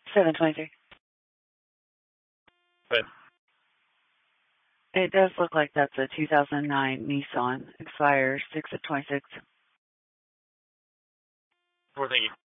723. But It does look like that's a 2009 Nissan. Expires 6 of 26. we're thinking